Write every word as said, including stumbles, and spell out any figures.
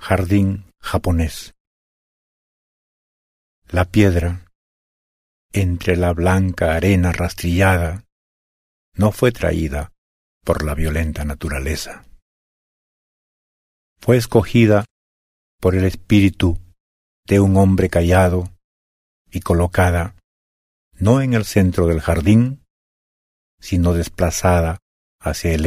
Jardín japonés. La piedra, entre la blanca arena rastrillada, no fue traída por la violenta naturaleza. Fue escogida por el espíritu de un hombre callado y colocada no en el centro del jardín, sino desplazada hacia el